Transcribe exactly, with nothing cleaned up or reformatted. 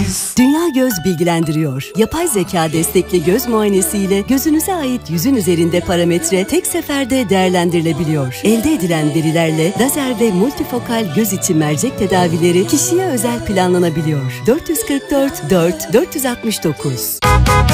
biz. Dünya Göz bilgilendiriyor. Yapay zeka destekli göz muayenesiyle gözünüze ait yüzün üzerinde parametre tek seferde değerlendirilebiliyor. Elde edilen verilerle lazer ve multifokal göz içi mercek tedavileri kişiye özel planlanabiliyor. dört yüz kırk dört dört dört yüz altmış dokuz